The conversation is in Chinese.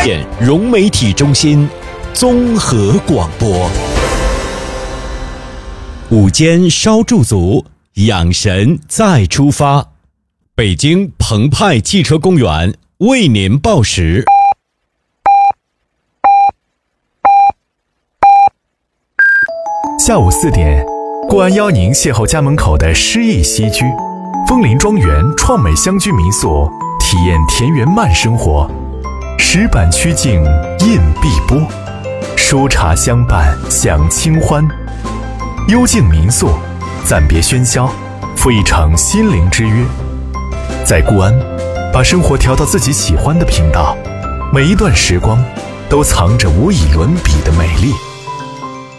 融媒体中心综合广播。午间稍驻足，养神再出发。北京澎湃汽车公园为您报时。 下午4点，固安邀您邂逅家门口的诗意西居，枫林庄园创美乡居民宿，体验田园慢生活。石板曲径映碧波，书茶相伴享清欢。幽静民宿，暂别喧嚣，赴一场心灵之约。在固安，把生活调到自己喜欢的频道，每一段时光都藏着无以伦比的美丽。